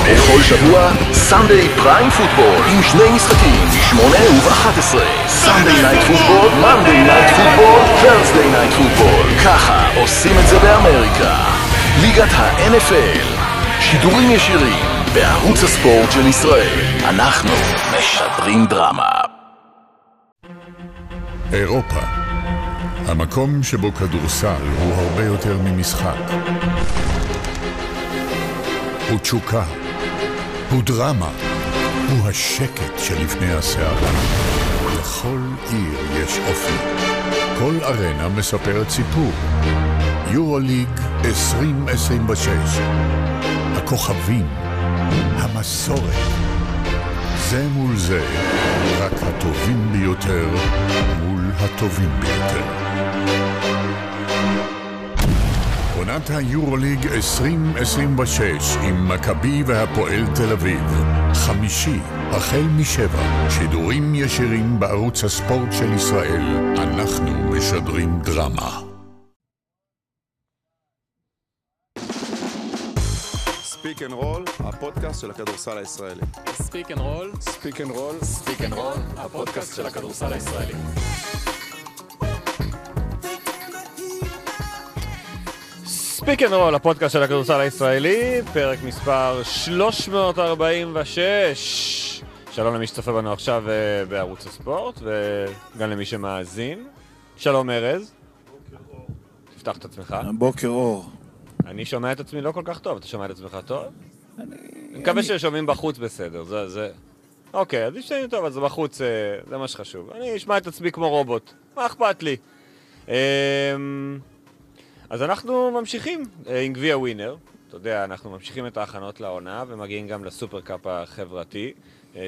בכל שבוע, סנדיי פריים פוטבול, עם שני משחקים, ב8 וב11. סנדיי נייט פוטבול, מנדיי נייט פוטבול, ת'רסדיי נייט פוטבול. ככה עושים את זה באמריקה. ליגת ה-NFL, שידורים ישירים, בערוץ הספורט של ישראל. אנחנו משדרים דרמה. אירופה, המקום שבו כדורסל הוא הרבה יותר ממשחק. הוא תשוקה, הוא דרמה, הוא השקט שלפני הסערה. לכל עיר יש אופי, כל ארנה מספרת סיפור. יורוליג 2026, הכוכבים, המסורת, זה מול זה, רק הטובים ביותר מול הטובים ביותר. עונת היורוליג 2026 עם מכבי והפועל תל אביב. חמישי, החל מ7, שידורים ישירים בערוץ הספורט של ישראל. אנחנו משדרים דרמה. ספיק אנד רול, הפודקאסט של הכדורסל הישראלי. ספיק אנד רול, ספיק אנד רול, ספיק אנד רול, הפודקאסט של הכדורסל הישראלי. ספיק אנד רול, הפודקאסט של הכדורסל הישראלי, פרק מספר 346. שלום למי שצופה בנו עכשיו בערוץ הספורט, וגם למי שמאזין. שלום ארז. בוקר אור. תפתח את עצמך. בוקר אור. אני שומע את עצמי לא כל כך טוב, אתה שומע את עצמך טוב? אני מקווה ששומעים בחוץ בסדר, זה... אוקיי, אז ישתנים טוב, אז בחוץ זה מה שחשוב. אני אשמע את עצמי כמו רובוט, מה אכפת לי? אז אנחנו ממשיכים עם גביע ווינר. אתה יודע, אנחנו ממשיכים את ההכנות לעונה ומגיעים גם לסופר קאפ החברתי,